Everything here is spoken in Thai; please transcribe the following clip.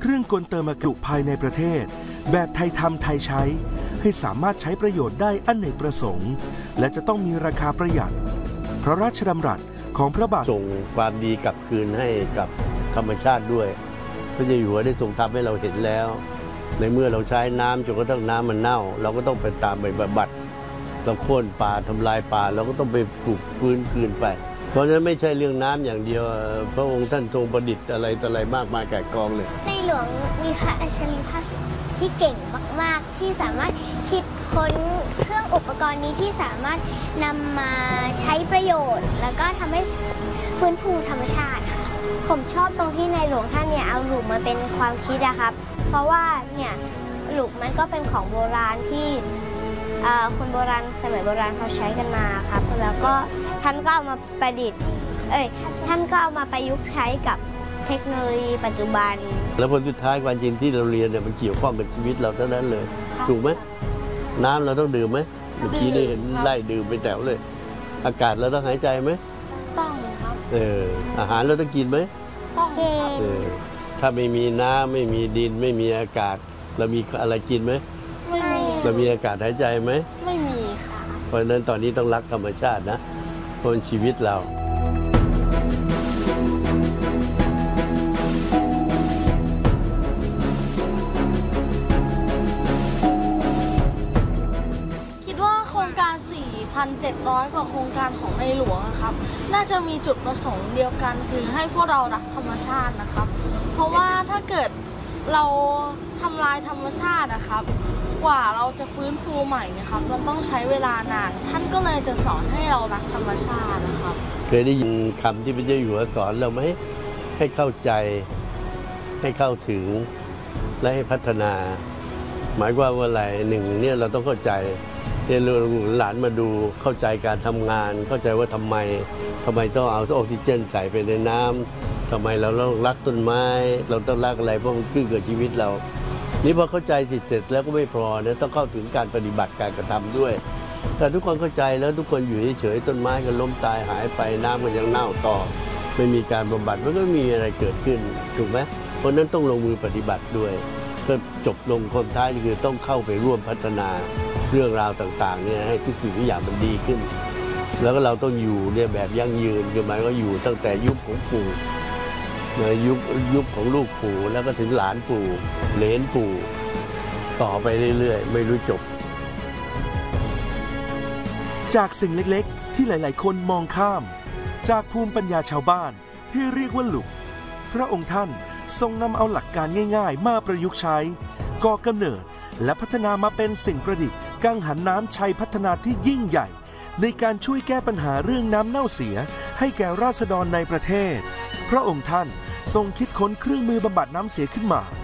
เครื่องกลเติมอากาศภายในประเทศแบบไทยทำไทยใช้ให้สามารถใช้ประโยชน์ได้อเนกประสงค์และจะต้องมีราคาประหยัดเพราะราชดำรัสของพระบาทส่งความดีกลับคืนให้กับธรรมชาติด้วยพระเจ้าอยู่หัวได้ทรงทำให้เราเห็นแล้วในเมื่อเราใช้น้ำจนกระทั่งน้ำมันเน่าเราก็ต้องไปตามไปบำบัดเราโค่นป่าทำลายป่าเราก็ต้องไปปลูกฟื้นคืนไปเพราะฉะนั้นไม่ใช่เรื่องน้ำอย่างเดียวพระองค์ท่านทรงประดิษฐ์อะไรต่ออะไรมากมายแก่กองเลยในหลวงมีพระอัจฉริยะที่เก่งมากๆที่สามารถคิดค้นเครื่องอุปกรณ์นี้ที่สามารถนำมาใช้ประโยชน์แล้วก็ทำให้ฟื้นฟูธรรมชาติค่ะผมชอบตรงที่ในหลวงท่านเนี่ยเอาหลุมมาเป็นความคิดนะครับเพราะว่าเนี่ยหลุมมันก็เป็นของโบราณที่คนโบราณสมัยโบราณเขาใช้กันมาครับแล้วก็ท่านก็เอามาประดิษฐ์ท่านก็เอามาประยุกต์ใช้กับเทคโนโลยีปัจจุบันแล้วผลสุดท้ายความจริงที่เราเรียนเนี่ยมันเกี่ยวข้องกับชีวิตเราเท่านั้นเลยถูกไหมน้ำเราต้องดื่มไหมเมื่อกี้ได้เห็นไล่ดื่มไปแถวเลยอากาศเราต้องหายใจไหมต้องครับอาหารเราต้องกินไหมต้องถ้าไม่มีน้ำไม่มีดินไม่มีอากาศเรามีอะไรกินไหมไม่มีเรามีอากาศหายใจไหมไม่มีค่ะเพราะฉะนั้นตอนนี้ต้องรักธรรมชาตินะเพราะชีวิตเรา 4,700 กว่าโครงการของในหลวงนะครับน่าจะมีจุดประสงค์เดียวกันคือให้พวกเรารักธรรมชาตินะครับเพราะว่าถ้าเกิดเราทำลายธรรมชาตินะครับกว่าเราจะฟื้นฟูใหม่นะครับมันต้องใช้เวลานานท่านก็เลยจะสอนให้เรารักธรรมชาตินะครับเคยได้ยินคำที่พระเจ้าอยู่หัวสอนเราไหมให้เข้าใจให้เข้าถึงและให้พัฒนาหมายความว่าอะไรหนึ่งเนี่ยเราต้องเข้าใจเรียนรู้หลานมาดูเข้าใจการทำงานเข้าใจว่าทำไมต้องเอาออกซิเจนใส่ไปในน้ำทำไมเราต้องรักต้นไม้เราต้องรักอะไรเพราะมันขึ้นกับชีวิตเรานี่พอเข้าใจเสร็จแล้วก็ไม่พอนะต้องเข้าถึงการปฏิบัติการกระทำด้วยแต่ทุกคนเข้าใจแล้วทุกคนอยู่เฉยๆต้นไม้ก็ล้มตายหายไปน้ำก็ยังเน่าต่อไม่มีการบำบัดมันก็ไม่มีอะไรเกิดขึ้นถูกไหมเพราะนั้นต้องลงมือปฏิบัติด้วยก็จบลงคนท้ายคือต้องเข้าไปร่วมพัฒนาเรื่องราวต่างๆเนี่ยให้ทุกสิ่งทุกอย่างมันดีขึ้นแล้วก็เราต้องอยู่เนี่ยแบบยั่งยืนคือหมายว่าอยู่ตั้งแต่ยุคของปู่ยุคของลูกปู่แล้วก็ถึงหลานปู่เหลนปู่ต่อไปเรื่อยๆไม่รู้จบจากสิ่งเล็กๆที่หลายๆคนมองข้ามจากภูมิปัญญาชาวบ้านที่เรียกว่าหลุกพระองค์ท่านทรงนำเอาหลักการง่ายๆมาประยุกต์ใช้ก่อกำเนิดและพัฒนามาเป็นสิ่งประดิษฐ์กังหันน้ำชัยพัฒนาที่ยิ่งใหญ่ในการช่วยแก้ปัญหาเรื่องน้ำเน่าเสียให้แก่ราษฎรในประเทศพระองค์ท่านทรงคิดค้นเครื่องมือบำบัดน้ำเสียขึ้นมา